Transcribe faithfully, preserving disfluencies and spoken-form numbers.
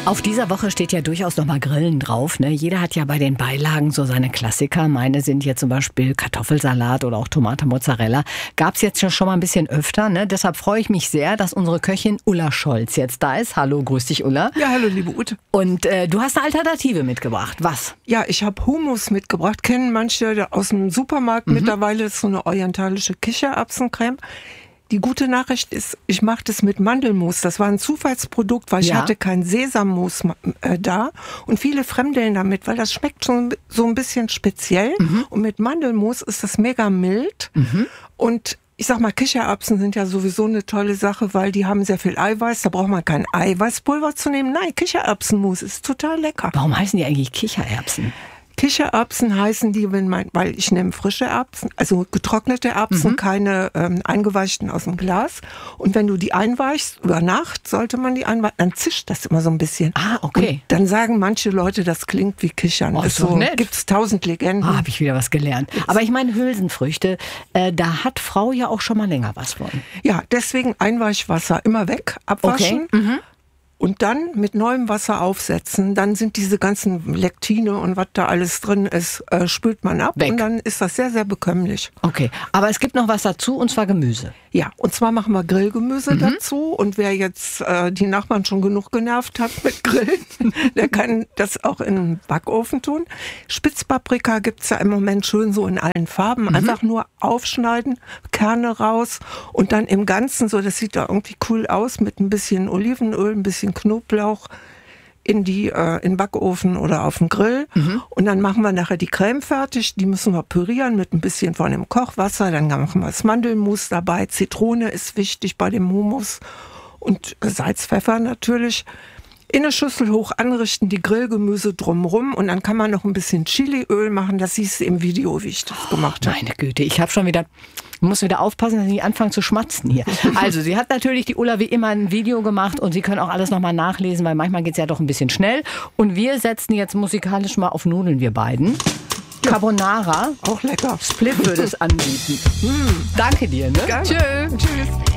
Auf dieser Woche steht ja durchaus noch mal Grillen drauf. Ne? Jeder hat ja bei den Beilagen so seine Klassiker. Meine sind jetzt zum Beispiel Kartoffelsalat oder auch Tomate Mozzarella. Gab es jetzt schon mal ein bisschen öfter. Ne? Deshalb freue ich mich sehr, dass unsere Köchin Ulla Scholz jetzt da ist. Hallo, grüß dich, Ulla. Ja, hallo, liebe Ute. Und äh, du hast eine Alternative mitgebracht. Was? Ja, ich habe Hummus mitgebracht. Kennen manche aus dem Supermarkt mhm. mittlerweile. Das ist so eine orientalische Kichererbsencreme. Die gute Nachricht ist, ich mache das mit Mandelmus. Das war ein Zufallsprodukt, weil ich ja. hatte kein Sesammus äh, da. Und viele fremdeln damit, weil das schmeckt schon so ein bisschen speziell. Mhm. Und mit Mandelmus ist das mega mild. Mhm. Und ich sag mal, Kichererbsen sind ja sowieso eine tolle Sache, weil die haben sehr viel Eiweiß. Da braucht man kein Eiweißpulver zu nehmen. Nein, Kichererbsenmus ist total lecker. Warum heißen die eigentlich Kichererbsen? Kichererbsen heißen die, wenn man, weil ich nehme frische Erbsen, also getrocknete Erbsen, mhm. keine ähm, eingeweichten aus dem Glas. Und wenn du die einweichst, über Nacht sollte man die einweichen, dann zischt das immer so ein bisschen. Ah, okay. Und dann sagen manche Leute, das klingt wie Kichern. Oh, ist so nett. Gibt's tausend Legenden. Ah, habe ich wieder was gelernt. Aber ich meine Hülsenfrüchte, äh, da hat Frau ja auch schon mal länger was von. Ja, deswegen Einweichwasser immer weg, abwaschen. Okay. Mhm. Und dann mit neuem Wasser aufsetzen, dann sind diese ganzen Lektine und was da alles drin ist, äh, spült man ab weg. Und dann ist das sehr, sehr bekömmlich. Okay, aber es gibt noch was dazu und zwar Gemüse. Ja, und zwar machen wir Grillgemüse mhm. dazu und wer jetzt äh, die Nachbarn schon genug genervt hat mit Grillen, der kann das auch in den Backofen tun. Spitzpaprika gibt's ja im Moment schön so in allen Farben, mhm. einfach nur aufschneiden, Kerne raus und dann im Ganzen, so das sieht da irgendwie cool aus, mit ein bisschen Olivenöl, ein bisschen Knoblauch in die äh, in den Backofen oder auf den Grill mhm. und dann machen wir nachher die Creme fertig, die müssen wir pürieren mit ein bisschen von dem Kochwasser, dann machen wir das Mandelmus dabei, Zitrone ist wichtig bei dem Hummus und Salz, Pfeffer natürlich. In eine Schüssel hoch anrichten, die Grillgemüse drumrum und dann kann man noch ein bisschen Chiliöl machen, das siehst du im Video, wie ich das gemacht habe. Meine Güte, ich habe schon wieder, ich muss wieder aufpassen, dass ich nicht anfange zu schmatzen hier. Also sie hat natürlich, die Ulla, wie immer ein Video gemacht und Sie können auch alles nochmal nachlesen, weil manchmal geht es ja doch ein bisschen schnell. Und wir setzen jetzt musikalisch mal auf Nudeln, wir beiden. Ja. Carbonara, auch lecker. Split würde es anbieten. Mm. Danke dir, ne? Gerne. Tschö. Tschüss.